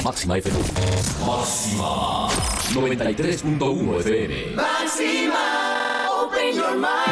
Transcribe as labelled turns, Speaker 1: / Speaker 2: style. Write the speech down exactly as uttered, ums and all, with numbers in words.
Speaker 1: Máxima F M. Máxima noventa y tres punto uno F M.
Speaker 2: Máxima, open your mind.